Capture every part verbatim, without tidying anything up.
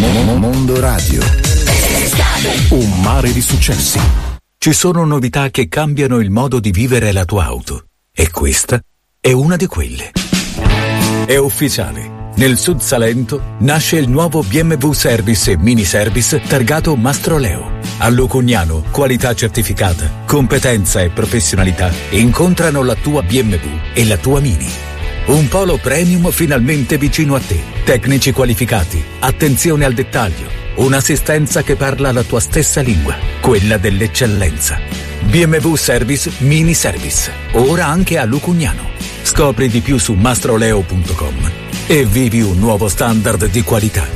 Mondo Radio. Un mare di successi. Ci sono novità che cambiano il modo di vivere la tua auto. E questa è una di quelle. È ufficiale. Nel Sud Salento nasce il nuovo B M W Service e Mini Service targato Mastroleo. A Lucugnano, qualità certificata, competenza e professionalità incontrano la tua B M W e la tua Mini. Un polo premium finalmente vicino a te. Tecnici qualificati, attenzione al dettaglio, un'assistenza che parla la tua stessa lingua, quella dell'eccellenza. B M W Service Mini Service, ora anche a Lucugnano. Scopri di più su mastroleo punto com e vivi un nuovo standard di qualità.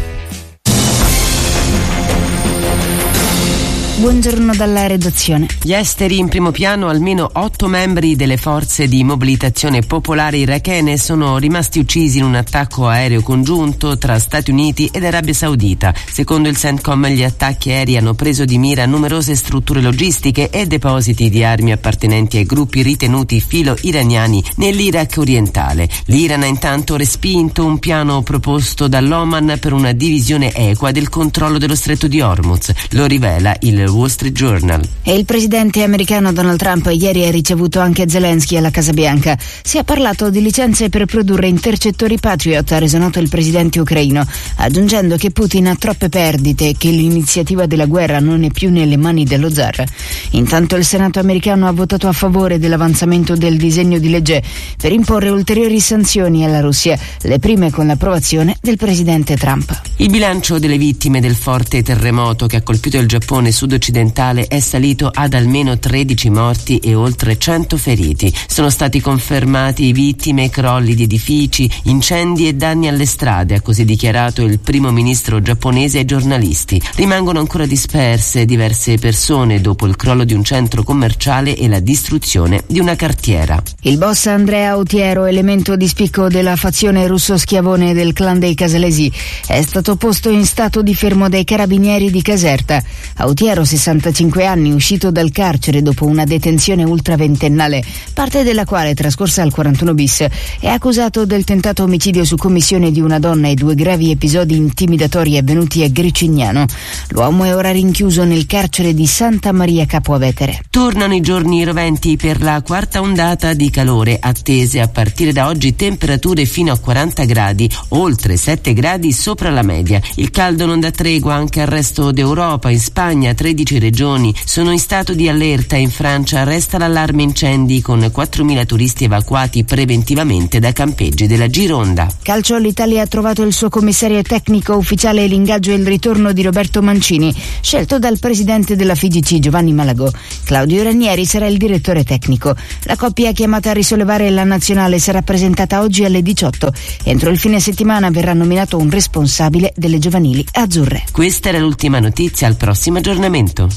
Buongiorno dalla redazione. Gli esteri in primo piano. Almeno otto membri delle forze di mobilitazione popolare irachene sono rimasti uccisi in un attacco aereo congiunto tra Stati Uniti ed Arabia Saudita. Secondo il CENTCOM, gli attacchi aerei hanno preso di mira numerose strutture logistiche e depositi di armi appartenenti ai gruppi ritenuti filo-iraniani nell'Iraq orientale. L'Iran ha intanto respinto un piano proposto dall'Oman per una divisione equa del controllo dello stretto di Hormuz. Lo rivela il Wall Street Journal. E il presidente americano Donald Trump ieri ha ricevuto anche Zelensky alla Casa Bianca. Si è parlato di licenze per produrre intercettori Patriot, ha reso noto il presidente ucraino, aggiungendo che Putin ha troppe perdite e che l'iniziativa della guerra non è più nelle mani dello zar. Intanto il Senato americano ha votato a favore dell'avanzamento del disegno di legge per imporre ulteriori sanzioni alla Russia, le prime con l'approvazione del presidente Trump. Il bilancio delle vittime del forte terremoto che ha colpito il Giappone sud-occidentale è salito ad almeno tredici morti e oltre cento feriti. Sono stati confermati vittime, crolli di edifici, incendi e danni alle strade, ha così dichiarato il primo ministro giapponese ai giornalisti. Rimangono ancora disperse diverse persone dopo il crollo di un centro commerciale e la distruzione di una cartiera. Il boss Andrea Autiero, elemento di spicco della fazione russo-schiavone del clan dei Casalesi, è stato posto in stato di fermo dai carabinieri di Caserta. Autiero, sessantacinque anni, uscito dal carcere dopo una detenzione ultraventennale, parte della quale trascorsa al quarantuno bis, è accusato del tentato omicidio su commissione di una donna e due gravi episodi intimidatori avvenuti a Gricignano. L'uomo è ora rinchiuso nel carcere di Santa Maria Capua Vetere. Tornano i giorni roventi per la quarta ondata di calore, attese a partire da oggi temperature fino a quaranta gradi, oltre sette gradi sopra la media. Il caldo non dà tregua anche al resto d'Europa. In Spagna tredici regioni sono in stato di allerta e in Francia resta l'allarme incendi con quattromila turisti evacuati preventivamente da campeggi della Gironda. Calcio, l'Italia ha trovato il suo commissario tecnico ufficiale, l'ingaggio e il ritorno di Roberto Mancini, scelto dal presidente della F I G C Giovanni Malagò. Claudio Ranieri sarà il direttore tecnico. La coppia chiamata a risollevare la nazionale sarà presentata oggi alle diciotto. Entro il fine settimana verrà nominato un responsabile delle giovanili azzurre. Questa era l'ultima notizia, al prossimo aggiornamento.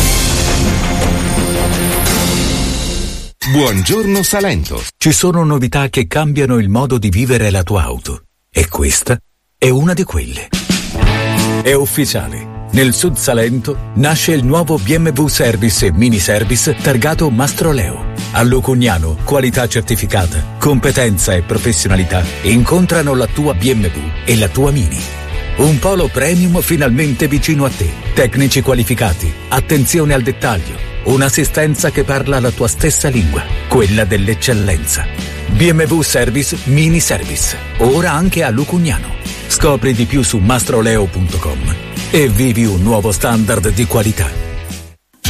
Buongiorno Salento. Ci sono novità che cambiano il modo di vivere la tua auto. E questa è una di quelle. È ufficiale. Nel Sud Salento nasce il nuovo B M W Service e Mini Service targato Mastroleo. A Lucugnano, qualità certificata, competenza e professionalità incontrano la tua B M W e la tua Mini. Un polo premium finalmente vicino a te. Tecnici qualificati, attenzione al dettaglio, un'assistenza che parla la tua stessa lingua, quella dell'eccellenza. B M W Service Mini Service, ora anche a Lucugnano. Scopri di più su mastroleo punto com e vivi un nuovo standard di qualità.